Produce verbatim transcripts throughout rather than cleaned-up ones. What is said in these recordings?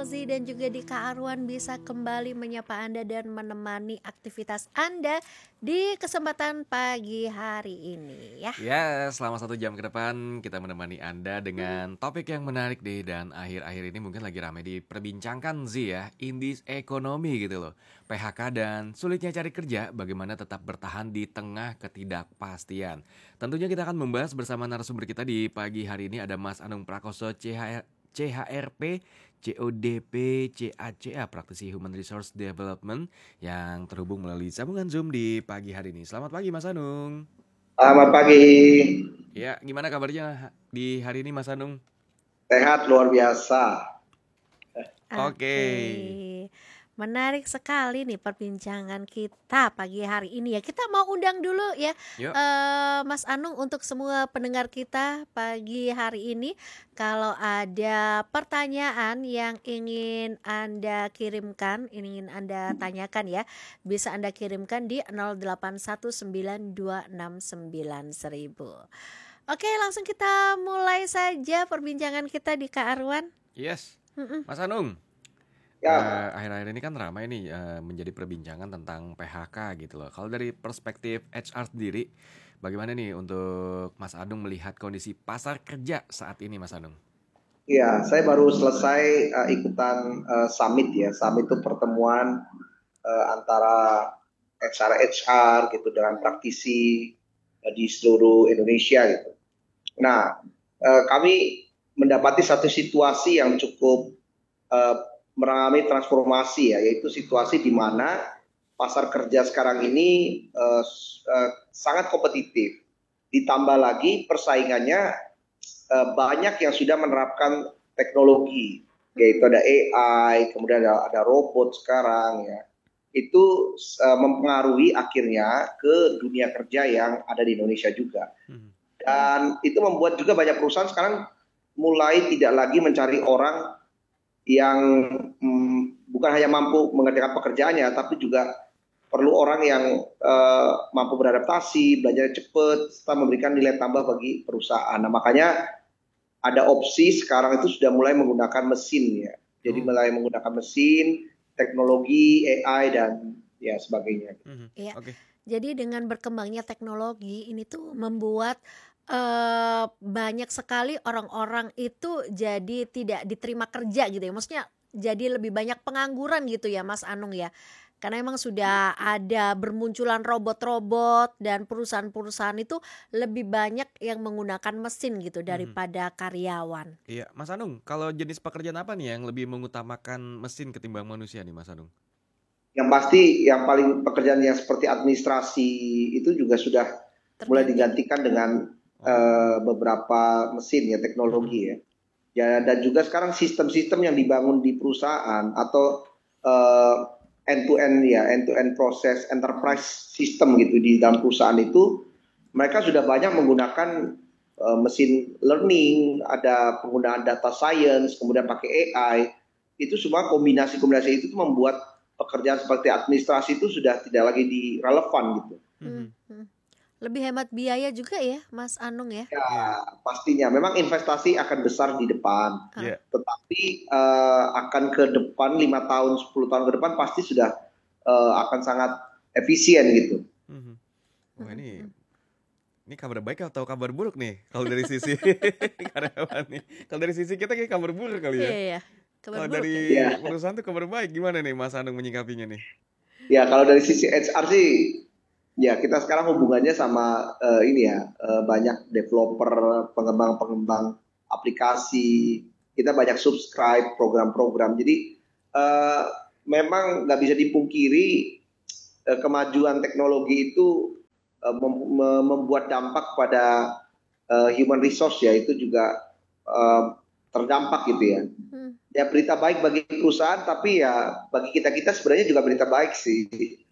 Rozi dan juga di Kak Arwan bisa kembali menyapa Anda dan menemani aktivitas Anda di kesempatan pagi hari ini ya. Ya, selama satu jam ke depan kita menemani Anda dengan topik yang menarik deh. Dan akhir-akhir ini mungkin lagi ramai diperbincangkan sih ya, indis ekonomi gitu loh, P H K dan sulitnya cari kerja, bagaimana tetap bertahan di tengah ketidakpastian. Tentunya kita akan membahas bersama narasumber kita di pagi hari ini. Ada Mas Anung Prakoso, C H R, C H R P, C O D P, C A C A, praktisi Human Resource Development yang terhubung melalui sambungan Zoom di pagi hari ini. Selamat pagi Mas Anung. Selamat pagi. Ya, gimana kabarnya di hari ini Mas Anung? Sehat luar biasa. Oke. Okay. Menarik sekali nih perbincangan kita pagi hari ini ya. Kita mau undang dulu ya uh, Mas Anung untuk semua pendengar kita pagi hari ini. Kalau ada pertanyaan yang ingin Anda kirimkan, ingin Anda tanyakan ya, bisa Anda kirimkan di nol delapan satu sembilan dua enam sembilan seribu. Oke, langsung kita mulai saja perbincangan kita di Kak Arwan. Yes, Mm-mm. Mas Anung. Ya. Uh, akhir-akhir ini kan ramai nih uh, menjadi perbincangan tentang P H K gitu loh. Kalau dari perspektif H R sendiri, bagaimana nih untuk Mas Anung melihat kondisi pasar kerja saat ini, Mas Anung? Iya, saya baru selesai uh, ikutan uh, summit ya. Summit itu pertemuan uh, antara H R H R gitu dengan praktisi uh, di seluruh Indonesia gitu. Nah, uh, kami mendapati satu situasi yang cukup uh, mengalami transformasi ya, yaitu situasi di mana pasar kerja sekarang ini uh, uh, sangat kompetitif. Ditambah lagi persaingannya uh, banyak yang sudah menerapkan teknologi, yaitu ada A I, kemudian ada, ada robot sekarang ya. Itu uh, mempengaruhi akhirnya ke dunia kerja yang ada di Indonesia juga. Dan itu membuat juga banyak perusahaan sekarang mulai tidak lagi mencari orang yang hmm, bukan hanya mampu mengerjakan pekerjaannya, tapi juga perlu orang yang uh, mampu beradaptasi, belajar cepat, serta memberikan nilai tambah bagi perusahaan. Nah, makanya ada opsi sekarang itu sudah mulai menggunakan mesin ya. Jadi hmm. mulai menggunakan mesin, teknologi, A I dan ya sebagainya. Mm-hmm. Ya. Okay. Jadi dengan berkembangnya teknologi ini tuh membuat Uh, banyak sekali orang-orang itu jadi tidak diterima kerja gitu ya. Maksudnya jadi lebih banyak pengangguran gitu ya Mas Anung ya. Karena emang sudah ada bermunculan robot-robot dan perusahaan-perusahaan itu lebih banyak yang menggunakan mesin gitu daripada hmm. karyawan. Iya, Mas Anung, kalau jenis pekerjaan apa nih yang lebih mengutamakan mesin ketimbang manusia nih Mas Anung? Yang pasti yang paling pekerjaan yang seperti administrasi itu juga sudah Terganti. mulai digantikan dengan Uh, beberapa mesin ya, teknologi ya. Ya, dan juga sekarang sistem-sistem yang dibangun di perusahaan atau uh, end to end ya, end to end proses enterprise system gitu di dalam perusahaan itu, mereka sudah banyak menggunakan uh, mesin learning, ada penggunaan data science, kemudian pakai A I. Itu semua kombinasi-kombinasi itu membuat pekerjaan seperti administrasi itu sudah tidak lagi di relevan gitu. Mm-hmm. Lebih hemat biaya juga ya Mas Anung ya? Ya pastinya, memang investasi akan besar di depan, yeah. tetapi uh, akan ke depan lima tahun, sepuluh tahun ke depan pasti sudah uh, akan sangat efisien gitu. Mm-hmm. Wah ini, ini kabar baik atau kabar buruk nih kalau dari sisi karyawan nih? Kalau dari sisi kita kayak kabar buruk kali ya? Iya, iya. Kalau dari ya. perusahaan tuh kabar baik, gimana nih Mas Anung menyikapinya nih? Ya kalau dari sisi H R sih, ya kita sekarang hubungannya sama uh, ini ya uh, banyak developer, pengembang-pengembang aplikasi, kita banyak subscribe program-program. Jadi uh, memang nggak bisa dipungkiri uh, kemajuan teknologi itu uh, mem- mem- membuat dampak pada uh, human resource ya, itu juga uh, terdampak gitu ya. Hmm. Ya berita baik bagi perusahaan, tapi ya bagi kita kita sebenarnya juga berita baik sih.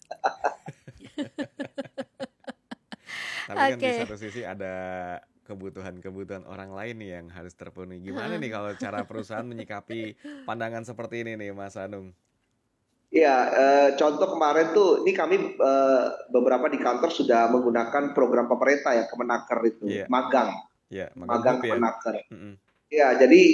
Tapi kan okay. di satu sisi ada kebutuhan-kebutuhan orang lain nih yang harus terpenuhi. Gimana nih kalau cara perusahaan menyikapi pandangan seperti ini nih Mas Anung? Ya, eh, contoh kemarin tuh, ini kami eh, beberapa di kantor sudah menggunakan program pemerintah ya, Kemenaker itu, yeah. magang, yeah, magang ya. Kemenaker. Mm-hmm. Ya, jadi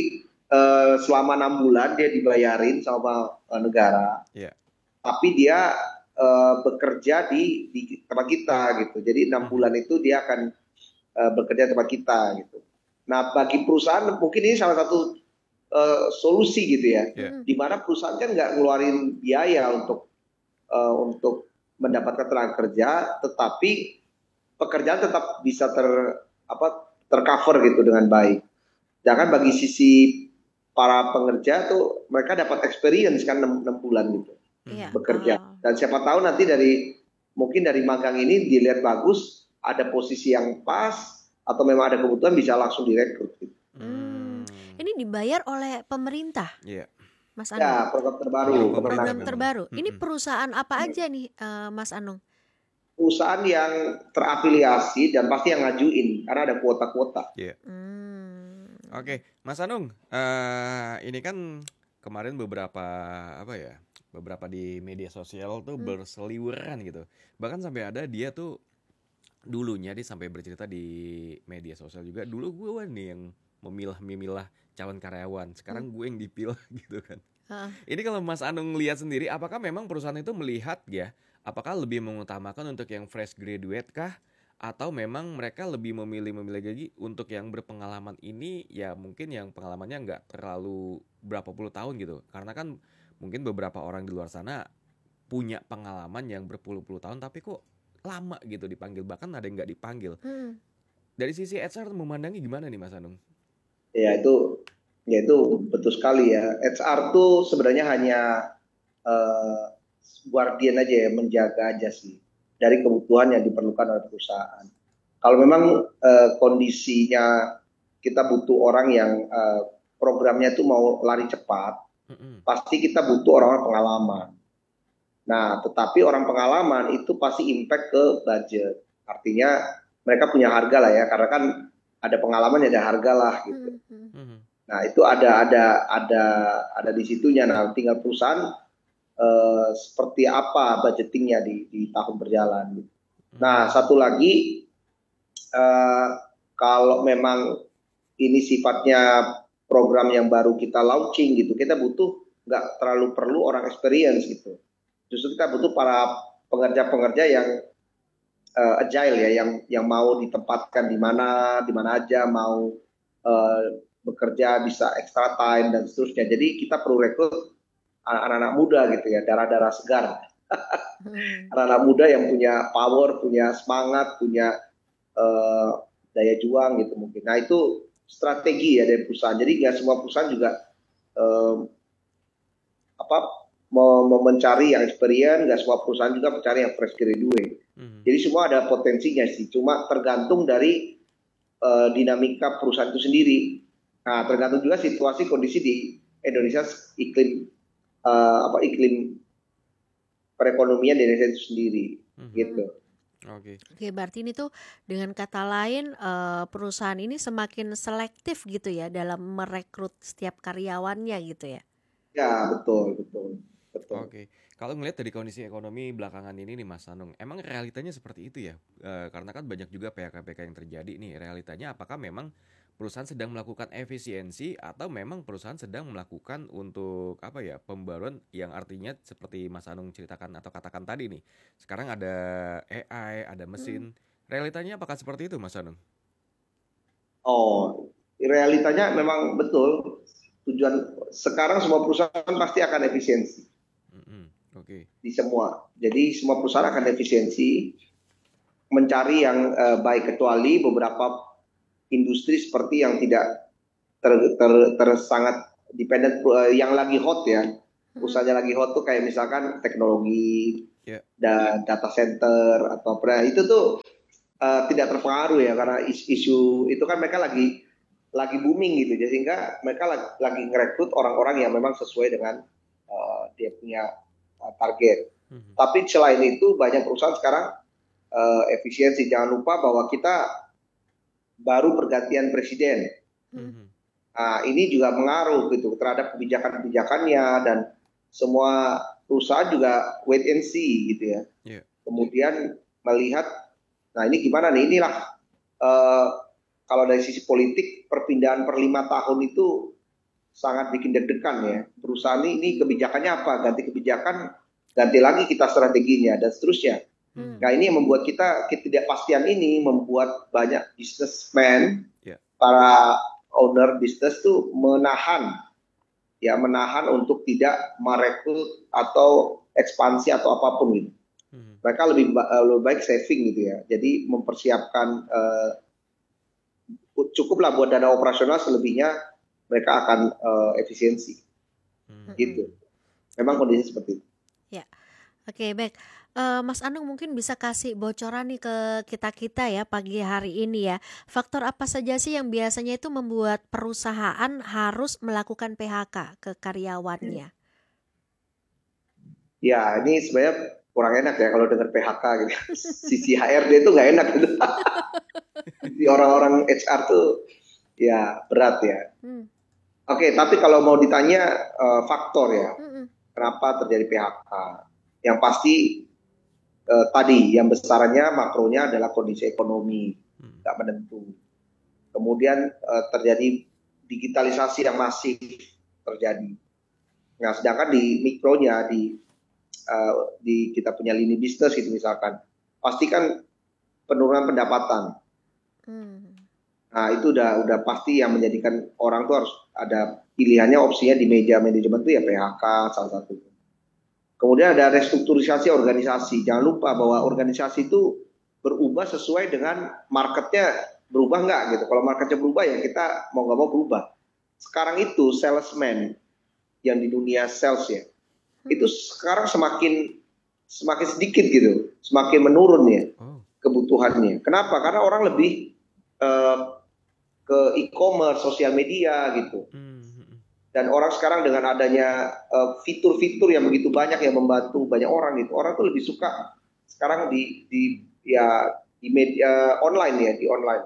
uh, selama enam bulan dia dibayarin sama uh, negara, yeah. tapi dia uh, bekerja di, di tempat kita gitu. Jadi enam bulan itu dia akan uh, bekerja di tempat kita gitu. Nah, bagi perusahaan mungkin ini salah satu uh, solusi gitu ya, yeah. di mana perusahaan kan nggak ngeluarin biaya untuk uh, untuk mendapatkan tenaga kerja, tetapi pekerjaan tetap bisa ter apa tercover gitu dengan baik. Jangan bagi sisi para pengerja tuh mereka dapat experience kan enam bulan gitu Iya. bekerja. Oh. Dan siapa tahu nanti dari mungkin dari magang ini dilihat bagus, ada posisi yang pas atau memang ada kebutuhan bisa langsung direkrut gitu. Hmm. Ini dibayar oleh pemerintah, Iya. Mas Ya, Anung. program terbaru. Program Program kemenangan. terbaru. Ini Mm-mm. perusahaan apa aja nih, eh, Mas Anung? Perusahaan yang terafiliasi dan pasti yang ngajuin karena ada kuota-kuota. Iya. Hmm. Oke, Mas Anung, eh, ini kan kemarin beberapa apa ya, beberapa di media sosial tuh Hmm. berseliweran gitu. Bahkan sampai ada dia tuh dulunya dia sampai bercerita di media sosial juga. Dulu gue nih yang memilah-memilah calon karyawan, sekarang gue yang dipilih gitu kan. Heeh. Ini kalau Mas Anung lihat sendiri, apakah memang perusahaan itu melihat ya, apakah lebih mengutamakan untuk yang fresh graduate kah? Atau memang mereka lebih memilih-memilih lagi untuk yang berpengalaman ini, ya mungkin yang pengalamannya nggak terlalu berapa puluh tahun gitu. Karena kan mungkin beberapa orang di luar sana punya pengalaman yang berpuluh-puluh tahun, tapi kok lama gitu dipanggil, bahkan ada yang nggak dipanggil. Hmm. Dari sisi H R memandangi gimana nih Mas Anung? Ya itu, ya itu betul sekali ya. H R tuh sebenarnya hanya uh, guardian aja ya, menjaga aja sih dari kebutuhan yang diperlukan oleh perusahaan. Kalau memang uh, kondisinya kita butuh orang yang uh, programnya tuh mau lari cepat, Mm-mm. pasti kita butuh orang-orang pengalaman. Nah, tetapi orang pengalaman itu pasti impact ke budget. Artinya mereka punya harga lah ya, karena kan ada pengalaman ya ada harga lah gitu. Hmm. Mm-mm. Nah, itu ada ada ada ada di situnya. Nah, tinggal perusahaan eh, seperti apa budgetingnya di di tahun berjalan. Gitu. Nah, satu lagi eh, kalau memang ini sifatnya program yang baru kita launching gitu, kita butuh nggak terlalu perlu orang experience gitu. Justru kita butuh para pengerja-pengerja yang uh, agile ya, yang yang mau ditempatkan di mana, di mana aja, mau uh, bekerja bisa extra time dan seterusnya. Jadi kita perlu rekrut anak-anak muda gitu ya, darah-darah segar. Hmm. Anak-anak muda yang punya power, punya semangat, punya uh, daya juang gitu mungkin. Nah itu strategi ya dari perusahaan. Jadi nggak semua perusahaan juga uh, apa mau mencari yang experience, nggak semua perusahaan juga mencari yang fresh graduate. Mm-hmm. Jadi semua ada potensinya sih, cuma tergantung dari uh, dinamika perusahaan itu sendiri. Nah, tergantung juga situasi kondisi di Indonesia, iklim uh, apa iklim perekonomian di Indonesia itu sendiri, mm-hmm. gitu. Oke. Okay. Oke, berarti ini tuh dengan kata lain uh, perusahaan ini semakin selektif gitu ya dalam merekrut setiap karyawannya gitu ya. Ya, betul, betul. Betul. Oke, kalau ngelihat dari kondisi ekonomi belakangan ini nih Mas Anung, emang realitanya seperti itu ya? E, karena kan banyak juga P H K-P H K yang terjadi nih. Realitanya apakah memang perusahaan sedang melakukan efisiensi atau memang perusahaan sedang melakukan untuk apa ya pembaruan yang artinya seperti Mas Anung ceritakan atau katakan tadi nih. Sekarang ada A I, ada mesin. Hmm. Realitanya apakah seperti itu Mas Anung? Oh, realitanya memang betul. Tujuan sekarang semua perusahaan pasti akan efisiensi. Okay. Di semua, jadi semua perusahaan akan efisiensi mencari yang uh, baik, kecuali beberapa industri seperti yang tidak ter, ter, ter sangat dependent uh, yang lagi hot ya, usahanya lagi hot tuh kayak misalkan teknologi yeah. dan data center atau apa itu tuh uh, tidak terpengaruh ya karena isu, isu itu kan mereka lagi lagi booming gitu, jadi sehingga mereka lagi, lagi ngerekrut orang-orang yang memang sesuai dengan uh, dia punya target. Mm-hmm. Tapi selain itu banyak perusahaan sekarang uh, efisiensi. Jangan lupa bahwa kita baru pergantian presiden. Mm-hmm. Nah, ini juga mengaruh gitu terhadap kebijakan-kebijakannya dan semua perusahaan juga wait and see gitu ya. Yeah. Kemudian melihat, nah ini gimana nih? Inilah uh, kalau dari sisi politik perpindahan per lima tahun itu sangat bikin deg-degan ya. Perusahaan ini, ini kebijakannya apa? Ganti kebijakan, ganti lagi kita strateginya dan seterusnya. Hmm. Nah ini yang membuat kita ketidakpastian ini membuat banyak businessman, Ya. para owner bisnis tuh menahan, ya menahan untuk tidak merekrut atau ekspansi atau apapun gitu. Hmm. Mereka lebih, ba- eh, lebih baik saving gitu ya. Jadi mempersiapkan eh, cukuplah buat dana operasional, selebihnya mereka akan eh, efisiensi Hmm. gitu. Memang kondisi seperti itu. Ya, oke baik. Eh, Mas Anung mungkin bisa kasih bocoran nih ke kita-kita ya pagi hari ini ya. Faktor apa saja sih yang biasanya itu membuat perusahaan harus melakukan P H K ke karyawannya? Ya ini sebenarnya kurang enak ya kalau dengar P H K gitu. Sisi H R D itu nggak enak gitu. Sisi orang-orang H R tuh ya berat ya. Hmm. Oke, tapi kalau mau ditanya eh, faktor ya, Mm-mm. kenapa terjadi P H K? Yang pasti eh, tadi yang besarannya makronya adalah kondisi ekonomi Hmm. nggak menentu. Kemudian eh, terjadi digitalisasi yang masif terjadi. Nah, sedangkan di mikronya di eh, di kita punya lini bisnis gitu misalkan, pasti kan penurunan pendapatan. Hmm. Nah, itu udah udah pasti yang menjadikan orang tuh harus ada pilihannya, opsinya di meja manajemen itu ya P H K salah satu. Kemudian ada restrukturisasi organisasi. Jangan lupa bahwa organisasi itu berubah sesuai dengan marketnya, berubah nggak gitu. Kalau marketnya berubah ya kita mau nggak mau berubah. Sekarang itu salesman yang di dunia sales ya, itu sekarang semakin semakin sedikit gitu, semakin menurun ya Oh. kebutuhannya. Kenapa? Karena orang lebih eh, ke e-commerce, sosial media gitu. Hmm. Dan orang sekarang dengan adanya uh, fitur-fitur yang begitu banyak yang membantu banyak orang gitu, orang tuh lebih suka sekarang di di ya di media online ya, di online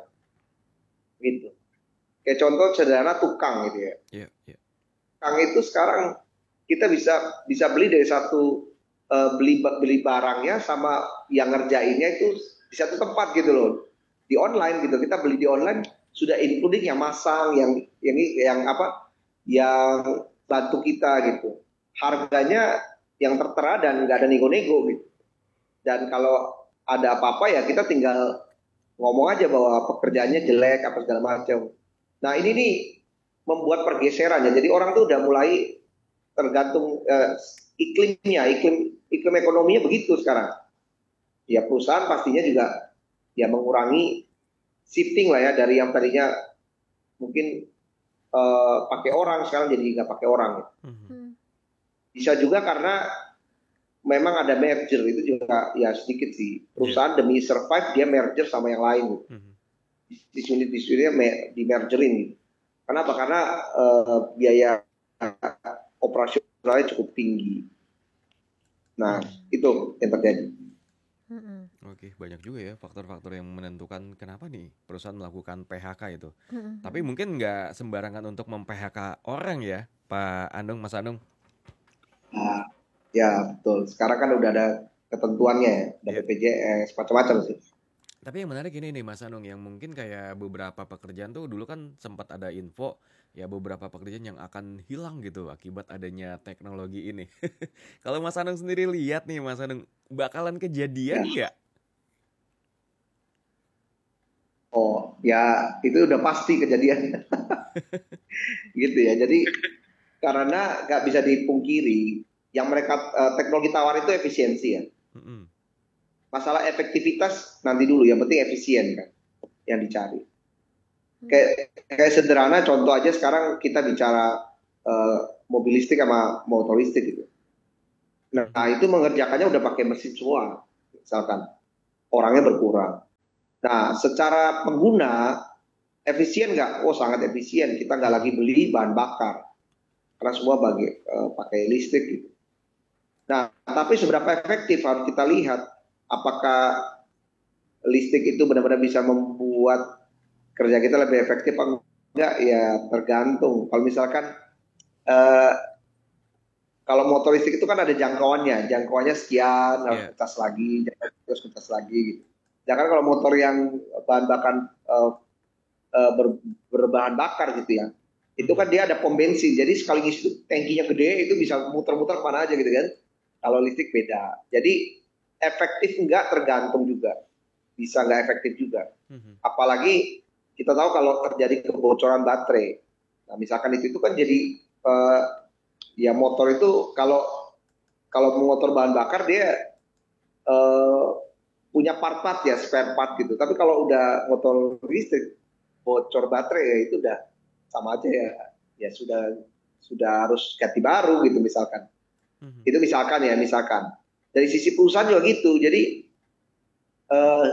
gitu. Kayak contoh sederhana tukang gitu ya. Iya, iya. Tukang itu sekarang kita bisa bisa beli dari satu uh, beli beli barangnya sama yang ngerjainnya itu di satu tempat gitu loh. Di online gitu, kita beli di online sudah including yang masang, yang yang yang apa? Yang bantu kita gitu. Harganya yang tertera dan nggak ada nego-nego gitu. Dan kalau ada apa-apa ya kita tinggal ngomong aja bahwa pekerjaannya jelek apa segala macam. Nah ini nih membuat pergeseran ya. Jadi orang tuh udah mulai tergantung eh, iklimnya, iklim iklim ekonominya begitu sekarang. Ya perusahaan pastinya juga ya mengurangi shifting lah ya dari yang tadinya mungkin Uh, pakai orang sekarang jadi nggak pakai orang. Hmm. Bisa juga karena memang ada merger, itu juga ya sedikit sih. Perusahaan yeah. demi survive dia merger sama yang lain. Hmm. Di unit di unitnya di mergerin. Gitu. Kenapa? Karena uh, biaya operasionalnya cukup tinggi. Nah hmm. itu yang terjadi. Oke, banyak juga ya faktor-faktor yang menentukan kenapa nih perusahaan melakukan P H K itu. Mm-hmm. Tapi mungkin nggak sembarangan untuk mem-P H K orang ya, Pak Anung, Mas Anung. Nah, ya betul. Sekarang kan udah ada ketentuannya, ada yeah. B P J S, macam-macam sih. Tapi yang menarik ini nih Mas Anung, yang mungkin kayak beberapa pekerjaan tuh dulu kan sempat ada info ya beberapa pekerjaan yang akan hilang gitu akibat adanya teknologi ini. Kalau Mas Anung sendiri lihat nih Mas Anung, bakalan kejadian nggak? Ya. Oh ya itu udah pasti kejadian. Gitu ya. Jadi karena nggak bisa dipungkiri yang mereka uh, teknologi tawar itu efisiensi ya. Mm-hmm. Masalah efektivitas nanti dulu, yang penting efisien kan yang dicari. Kayak, kayak sederhana contoh aja sekarang kita bicara uh, mobil listrik sama motor listrik gitu. Nah, nah itu mengerjakannya udah pakai mesin semua, misalkan orangnya berkurang. Nah secara pengguna efisien nggak? Oh sangat efisien. Kita nggak lagi beli bahan bakar karena semua bagi uh, pakai listrik gitu. Nah tapi seberapa efektif harus kita lihat. Apakah listrik itu benar-benar bisa membuat kerja kita lebih efektif atau enggak? Ya tergantung. Kalau misalkan uh, kalau motor listrik itu kan ada jangkauannya, jangkauannya sekian, harus yeah. Kutas lagi, terus kutas lagi. Gitu. Jangan kalau motor yang bahan bakar uh, uh, ber, berbahan bakar gitu ya, Itu kan dia ada pom bensin, jadi sekali ngisi itu tangkinya gede, itu bisa muter-muter kemana aja gitu kan. Kalau listrik beda. Jadi efektif enggak tergantung juga. Bisa enggak efektif juga. Mhm. Apalagi kita tahu kalau terjadi kebocoran baterai. Nah, misalkan itu itu kan jadi uh, ya motor itu kalau kalau motor bahan bakar dia uh, punya part-part ya, spare part gitu. Tapi kalau udah motor listrik bocor baterai ya itu udah sama aja ya, ya sudah sudah harus ganti baru gitu misalkan. Mhm. Itu misalkan ya, misalkan dari sisi perusahaan juga gitu. Jadi eh,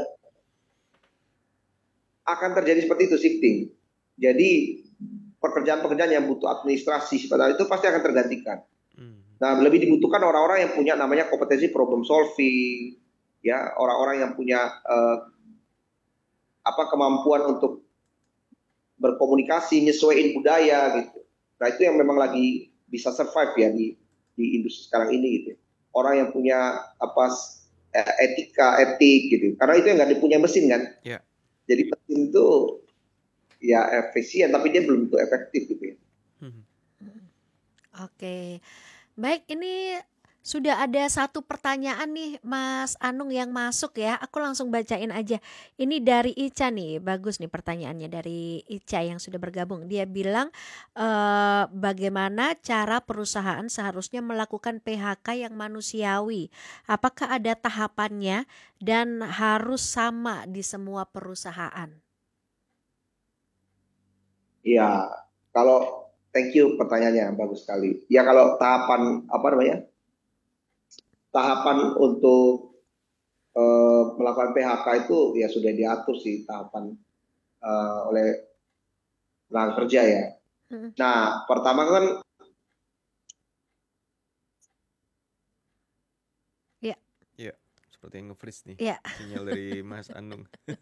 akan terjadi seperti itu shifting. Jadi pekerjaan-pekerjaan yang butuh administrasi seperti itu pasti akan tergantikan. Mhm. Nah, lebih dibutuhkan orang-orang yang punya namanya kompetensi problem solving, ya orang-orang yang punya eh, apa kemampuan untuk berkomunikasi, nyesuaiin budaya gitu. Nah itu yang memang lagi bisa survive ya di di industri sekarang ini gitu. Orang yang punya apa etika, etik gitu. Karena itu yang nggak dipunya mesin kan. Yeah. Jadi mesin itu ya efisien tapi dia belum tentu efektif gitu ya. Mhm. Oke, baik, ini sudah ada satu pertanyaan nih Mas Anung yang masuk ya. Aku langsung bacain aja. Ini dari Ica nih, bagus nih pertanyaannya dari Ica yang sudah bergabung. Dia bilang eh, bagaimana cara perusahaan seharusnya melakukan P H K yang manusiawi? Apakah ada tahapannya dan harus sama di semua perusahaan? Iya, kalau thank you pertanyaannya bagus sekali. Ya kalau tahapan apa namanya? Tahapan untuk eh, melakukan P H K itu ya sudah diatur sih tahapan eh, oleh tenaga kerja ya. Mm. Nah, pertama kan Ya, Iya, seperti yang nge-freeze nih ya. sinyal dari Mas Anung.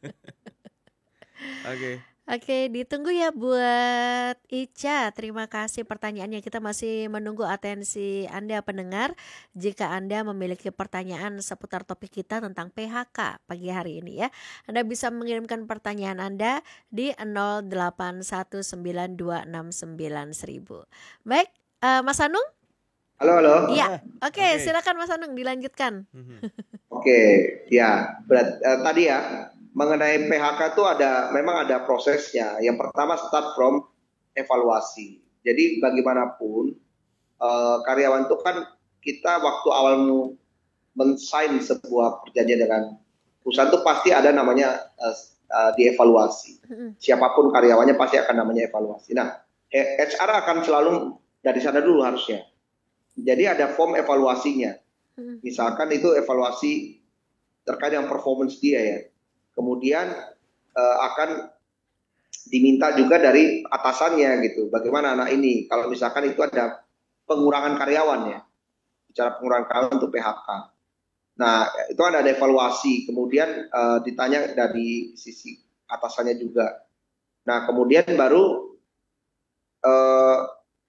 Oke. Oke, ditunggu ya buat Ica. Terima kasih pertanyaannya. Kita masih menunggu atensi Anda pendengar. Jika Anda memiliki pertanyaan seputar topik kita tentang P H K pagi hari ini ya, Anda bisa mengirimkan pertanyaan Anda di nol delapan satu sembilan dua enam sembilan seribu. Baik, uh, Mas Anung? halo halo. Iya, oke, Oke. silakan Mas Anung dilanjutkan. Mhm. Oke, ya berat, eh, tadi ya mengenai P H K itu ada memang ada prosesnya. Yang pertama start from evaluasi. Jadi bagaimanapun eh, karyawan itu kan kita waktu awal men-sign sebuah perjanjian dengan perusahaan itu pasti ada namanya eh, eh, dievaluasi. Siapapun karyawannya pasti akan namanya evaluasi. Nah, H R akan selalu dari sana dulu harusnya. Jadi ada form evaluasinya. Misalkan itu evaluasi terkait dengan performance dia ya. Kemudian uh, akan diminta juga dari atasannya gitu. Bagaimana anak ini? Kalau misalkan itu ada pengurangan karyawan ya. Bicara pengurangan karyawan untuk P H K. Nah, itu ada evaluasi. Kemudian uh, ditanya dari sisi atasannya juga. Nah, kemudian baru uh,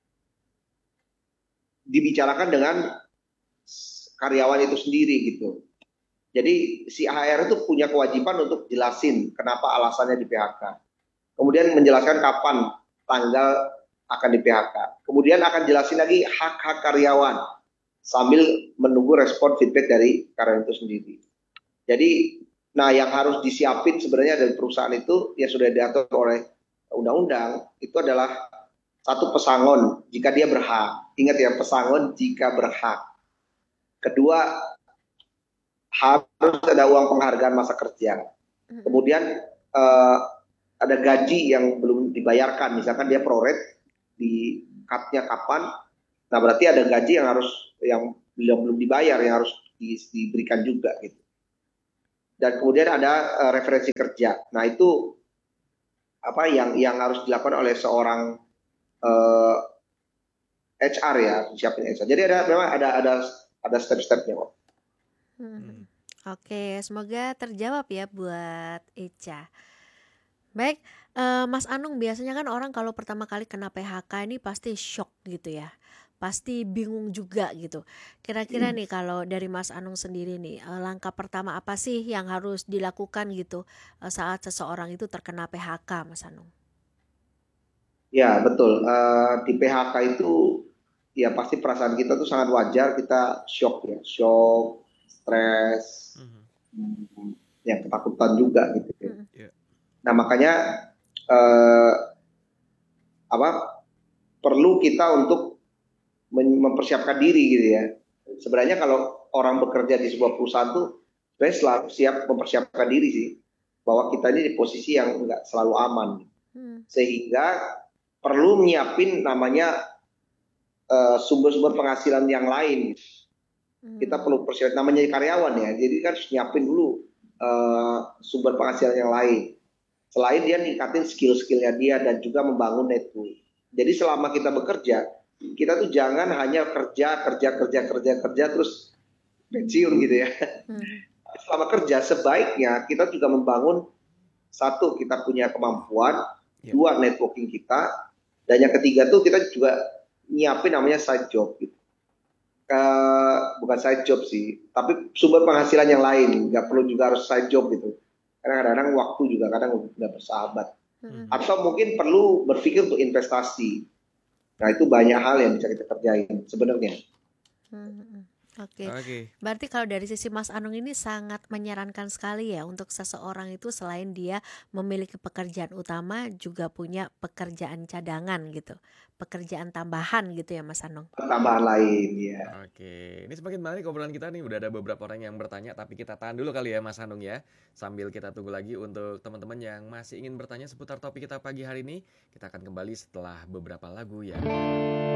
dibicarakan dengan karyawan itu sendiri gitu. Jadi si H R itu punya kewajiban untuk jelasin kenapa alasannya di P H K. Kemudian menjelaskan kapan tanggal akan di P H K. Kemudian akan jelasin lagi hak-hak karyawan sambil menunggu respon feedback dari karyawan itu sendiri. Jadi, nah yang harus disiapin sebenarnya dari perusahaan itu ya sudah diatur oleh undang-undang itu adalah satu pesangon jika dia berhak. Ingat ya, pesangon jika berhak. Kedua, harus ada uang penghargaan masa kerja. Kemudian uh, ada gaji yang belum dibayarkan, misalkan dia prorate di cut-nya kapan, nah berarti ada gaji yang harus yang belum belum dibayar yang harus di, diberikan juga gitu. Dan kemudian ada uh, referensi kerja. Nah itu apa yang yang harus dilakukan oleh seorang uh, H R ya, siapin H R. Jadi ada memang ada ada ada step-stepnya kok. Hmm. Oke, semoga terjawab ya buat Ica. Baik, uh, Mas Anung, biasanya kan orang kalau pertama kali kena P H K ini pasti shock gitu ya, pasti bingung juga gitu. Kira-kira nih kalau dari Mas Anung sendiri nih, uh, langkah pertama apa sih yang harus dilakukan gitu uh, saat seseorang itu terkena P H K, Mas Anung? Ya, betul. Eh, di P H K itu ya pasti perasaan kita tuh sangat wajar, kita shock ya, shock, stres, Mhm. hmm, ya ketakutan juga gitu ya. Mm-mm. Iya. Nah, makanya eh, apa perlu kita untuk men- mempersiapkan diri gitu ya. Sebenarnya kalau orang bekerja di sebuah perusahaan tuh sebenarnya selalu siap mempersiapkan diri sih, bahwa kita ini di posisi yang nggak selalu aman, Mm. sehingga perlu nyiapin namanya eh, sumber-sumber penghasilan yang lain. Kita Mm. perlu persiapan namanya karyawan ya, jadi kan harus nyiapin dulu eh, sumber penghasilan yang lain. Selain dia ningkatin skill-skillnya dia dan juga membangun network. Jadi selama kita bekerja, kita tuh jangan hanya kerja, kerja, kerja, kerja, kerja terus pensiun gitu ya. Mm. Selama kerja sebaiknya kita juga membangun, satu, kita punya kemampuan, Iya. dua, networking kita, dan yang ketiga tuh kita juga nyiapin namanya side job gitu. Eh, bukan side job sih, tapi sumber penghasilan yang lain. Nggak perlu juga harus side job gitu. Karena kadang-kadang waktu juga kadang nggak bersahabat. Mm. Atau mungkin perlu berpikir untuk investasi. Nah, itu banyak hal yang bisa kita kerjain sebenarnya. Mm. Oke, Oke. berarti kalau dari sisi Mas Anung ini sangat menyarankan sekali ya untuk seseorang itu selain dia memiliki pekerjaan utama juga punya pekerjaan cadangan gitu, pekerjaan tambahan gitu ya Mas Anung. Tambahan lain ya. Oke, ini semakin menarik obrolan kita nih. Udah ada beberapa orang yang bertanya, tapi kita tahan dulu kali ya Mas Hanung ya. Sambil kita tunggu lagi untuk teman-teman yang masih ingin bertanya seputar topik kita pagi hari ini. Kita akan kembali setelah beberapa lagu ya.